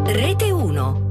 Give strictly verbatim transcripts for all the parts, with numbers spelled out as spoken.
Rete uno.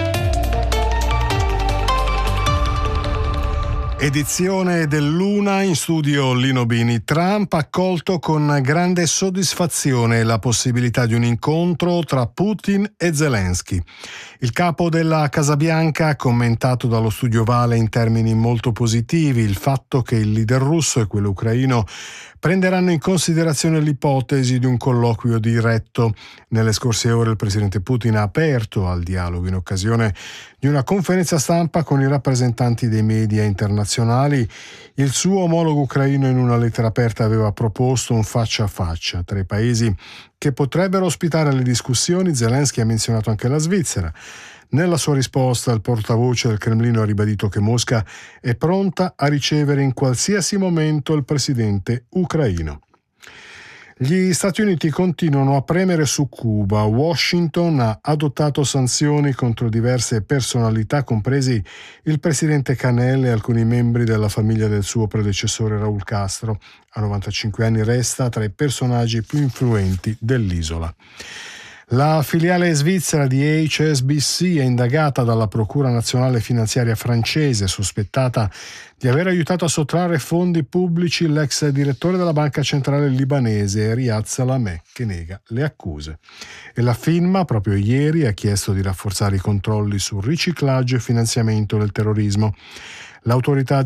Edizione dell'una, in studio Lino Bini. Trump ha accolto con grande soddisfazione la possibilità di un incontro tra Putin e Zelensky. Il capo della Casa Bianca ha commentato dallo studio Vale in termini molto positivi il fatto che il leader russo e quello ucraino prenderanno in considerazione l'ipotesi di un colloquio diretto. Nelle scorse ore il presidente Putin ha aperto al dialogo in occasione di una conferenza stampa con i rappresentanti dei media internazionali. Il suo omologo ucraino in una lettera aperta aveva proposto un faccia a faccia tra i paesi che potrebbero ospitare le discussioni. Zelensky ha menzionato anche la Svizzera. Nella sua risposta il portavoce del Cremlino ha ribadito che Mosca è pronta a ricevere in qualsiasi momento il presidente ucraino. Gli Stati Uniti continuano a premere su Cuba. Washington ha adottato sanzioni contro diverse personalità, compresi il presidente Canel e alcuni membri della famiglia del suo predecessore Raúl Castro. A novantacinque anni resta tra i personaggi più influenti dell'isola. La filiale svizzera di H S B C è indagata dalla Procura Nazionale Finanziaria francese, sospettata di aver aiutato a sottrarre fondi pubblici l'ex direttore della Banca Centrale Libanese, Riyad Salameh, che nega le accuse. E la firma, proprio ieri, ha chiesto di rafforzare i controlli sul riciclaggio e finanziamento del terrorismo. L'autorità